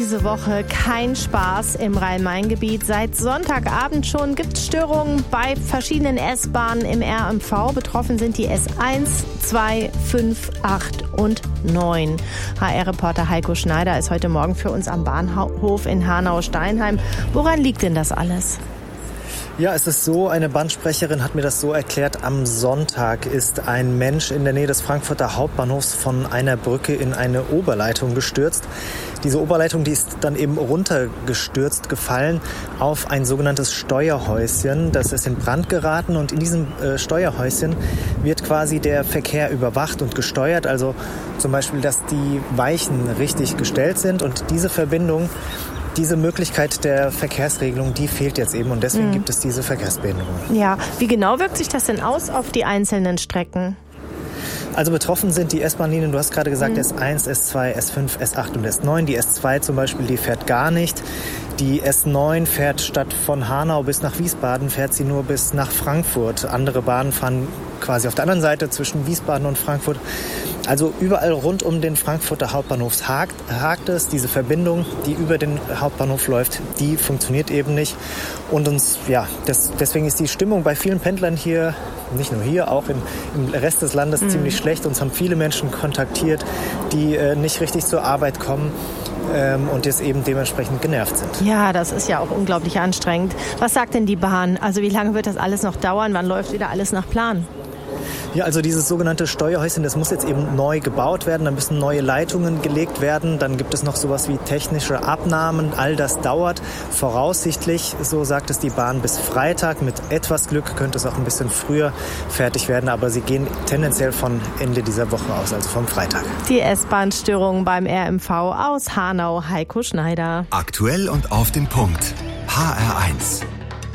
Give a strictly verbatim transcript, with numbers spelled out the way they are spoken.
diese Woche kein Spaß im Rhein-Main-Gebiet. Seit Sonntagabend schon gibt es Störungen bei verschiedenen S-Bahnen im R M V. Betroffen sind die S eins, zwei, fünf, acht und neun. H R-Reporter Heiko Schneider ist heute Morgen für uns am Bahnhof in Hanau-Steinheim. Woran liegt denn das alles? Ja, es ist so, eine Bahnsprecherin hat mir das so erklärt, am Sonntag ist ein Mensch in der Nähe des Frankfurter Hauptbahnhofs von einer Brücke in eine Oberleitung gestürzt. Diese Oberleitung, die ist dann eben runtergestürzt, gefallen auf ein sogenanntes Steuerhäuschen. Das ist in Brand geraten und in diesem äh, Steuerhäuschen wird quasi der Verkehr überwacht und gesteuert. Also zum Beispiel, dass die Weichen richtig gestellt sind und diese Verbindung, diese Möglichkeit der Verkehrsregelung, die fehlt jetzt eben und deswegen mhm. gibt es diese Verkehrsbehinderung. Ja, wie genau wirkt sich das denn aus auf die einzelnen Strecken? Also betroffen sind die S-Bahn-Linien, du hast gerade gesagt, mhm. S eins, S zwei, S fünf, S acht und S neun. Die S zwei zum Beispiel, die fährt gar nicht. Die S neun fährt statt von Hanau bis nach Wiesbaden, fährt sie nur bis nach Frankfurt. Andere Bahnen fahren quasi auf der anderen Seite zwischen Wiesbaden und Frankfurt. Also überall rund um den Frankfurter Hauptbahnhof hakt, hakt es. Diese Verbindung, die über den Hauptbahnhof läuft, die funktioniert eben nicht. Und uns, ja, das, deswegen ist die Stimmung bei vielen Pendlern hier, nicht nur hier, auch im, im Rest des Landes mhm. ziemlich schlecht. Uns haben viele Menschen kontaktiert, die äh, nicht richtig zur Arbeit kommen ähm, und jetzt eben dementsprechend genervt sind. Ja, das ist ja auch unglaublich anstrengend. Was sagt denn die Bahn? Also wie lange wird das alles noch dauern? Wann läuft wieder alles nach Plan? Ja, also dieses sogenannte Steuerhäuschen, das muss jetzt eben neu gebaut werden. Da müssen neue Leitungen gelegt werden. Dann gibt es noch sowas wie technische Abnahmen. All das dauert voraussichtlich, so sagt es die Bahn, bis Freitag. Mit etwas Glück könnte es auch ein bisschen früher fertig werden. Aber sie gehen tendenziell von Ende dieser Woche aus, also vom Freitag. Die S-Bahn-Störungen beim R M V aus Hanau, Heiko Schneider. Aktuell und auf den Punkt. H R eins.